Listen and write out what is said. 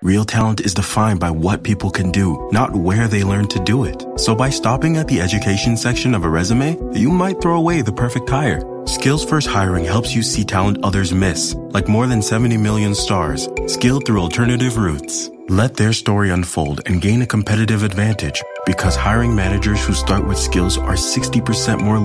Real talent is defined by what people can do, not where they learn to do it. So by stopping at the education section of a resume, you might throw away the perfect hire. Skills First Hiring helps you see talent others miss, like more than 70 million stars, skilled through alternative routes. Let their story unfold and gain a competitive advantage, because hiring managers who start with skills are 60% more